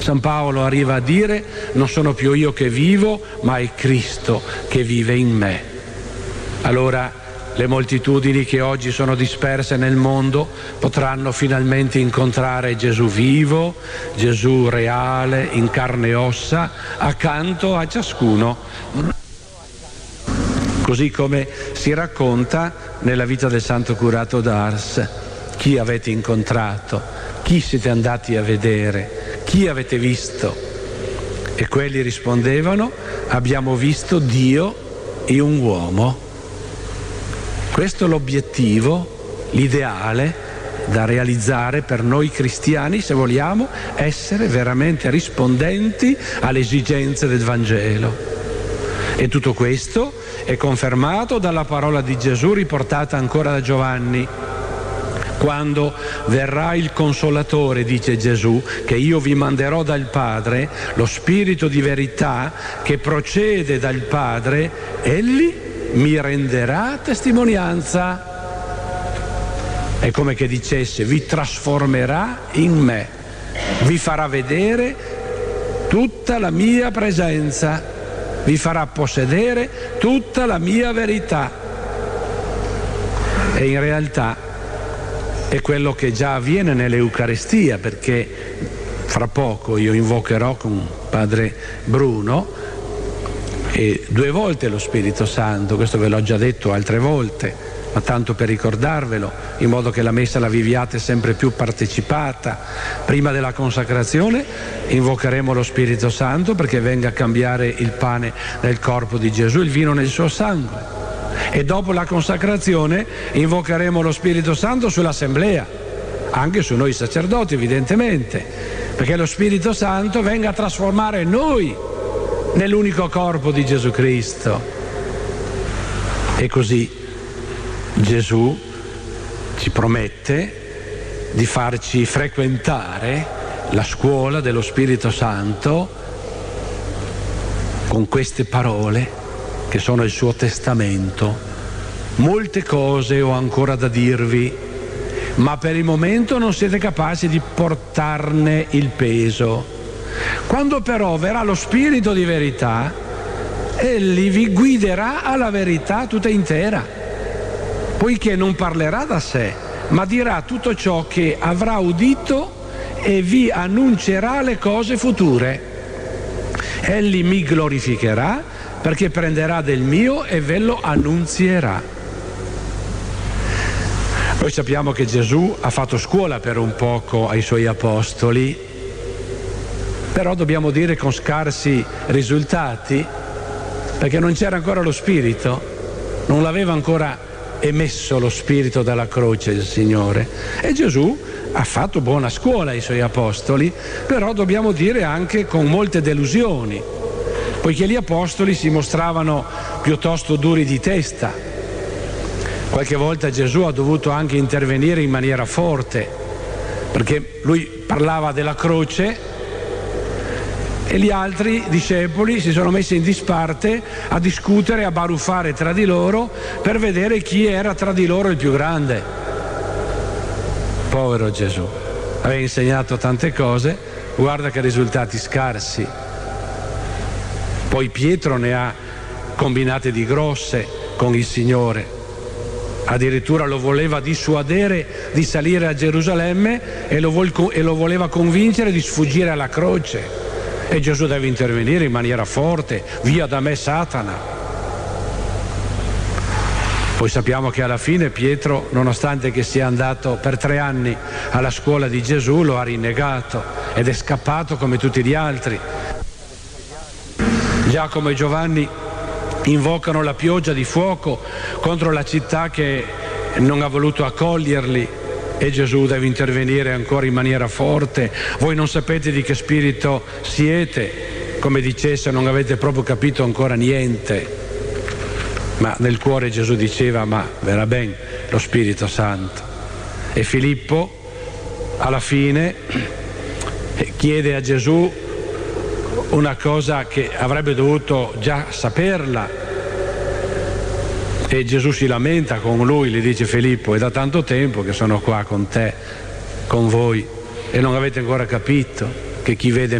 San Paolo arriva a dire: non sono più io che vivo, ma è Cristo che vive in me. Allora le moltitudini che oggi sono disperse nel mondo potranno finalmente incontrare Gesù vivo, Gesù reale, in carne e ossa, accanto a ciascuno. Così come si racconta nella vita del Santo Curato d'Ars: chi avete incontrato? Chi siete andati a vedere? Chi avete visto? E quelli rispondevano: abbiamo visto Dio in un uomo. Questo è l'obiettivo, l'ideale da realizzare per noi cristiani se vogliamo essere veramente rispondenti alle esigenze del Vangelo. E tutto questo è confermato dalla parola di Gesù riportata ancora da Giovanni. Quando verrà il Consolatore, dice Gesù, che io vi manderò dal Padre, lo Spirito di verità che procede dal Padre, egli mi renderà testimonianza. È come che dicesse: vi trasformerà in me, vi farà vedere tutta la mia presenza, vi farà possedere tutta la mia verità. E in realtà è quello che già avviene nell'Eucaristia, perché fra poco io invocherò con Padre Bruno e 2 volte lo Spirito Santo. Questo ve l'ho già detto altre volte, ma tanto per ricordarvelo, in modo che la messa la viviate sempre più partecipata. Prima della consacrazione invocheremo lo Spirito Santo perché venga a cambiare il pane nel corpo di Gesù, il vino nel suo sangue. E dopo la consacrazione invocheremo lo Spirito Santo sull'assemblea, anche su noi sacerdoti evidentemente, perché lo Spirito Santo venga a trasformare noi nell'unico corpo di Gesù Cristo. E così Gesù ci promette di farci frequentare la scuola dello Spirito Santo con queste parole che sono il suo testamento. Molte cose ho ancora da dirvi, ma per il momento non siete capaci di portarne il peso. Quando però verrà lo Spirito di verità, egli vi guiderà alla verità tutta intera, poiché non parlerà da sé, ma dirà tutto ciò che avrà udito e vi annuncerà le cose future. Egli mi glorificherà perché prenderà del mio e ve lo annunzierà. Noi sappiamo che Gesù ha fatto scuola per un poco ai suoi apostoli, però dobbiamo dire con scarsi risultati, perché non c'era ancora lo Spirito, non l'aveva ancora emesso lo Spirito dalla croce il Signore. E Gesù ha fatto buona scuola ai suoi apostoli, però dobbiamo dire anche con molte delusioni, poiché gli apostoli si mostravano piuttosto duri di testa. Qualche volta Gesù ha dovuto anche intervenire in maniera forte, perché lui parlava della croce e gli altri discepoli si sono messi in disparte a discutere, a baruffare tra di loro per vedere chi era tra di loro il più grande. Povero Gesù, aveva insegnato tante cose, guarda che risultati scarsi. Poi Pietro ne ha combinate di grosse con il Signore, addirittura lo voleva dissuadere di salire a Gerusalemme e lo voleva convincere di sfuggire alla croce. E Gesù deve intervenire in maniera forte: via da me Satana. Poi sappiamo che alla fine Pietro, nonostante che sia andato per 3 anni alla scuola di Gesù, lo ha rinnegato ed è scappato come tutti gli altri. Giacomo e Giovanni invocano la pioggia di fuoco contro la città che non ha voluto accoglierli, e Gesù deve intervenire ancora in maniera forte: voi non sapete di che spirito siete, come dicesse non avete proprio capito ancora niente. Ma nel cuore Gesù diceva: ma verrà ben lo Spirito Santo. E Filippo alla fine chiede a Gesù una cosa che avrebbe dovuto già saperla, e Gesù si lamenta con lui, gli dice: Filippo, è da tanto tempo che sono qua con te, con voi, e non avete ancora capito che chi vede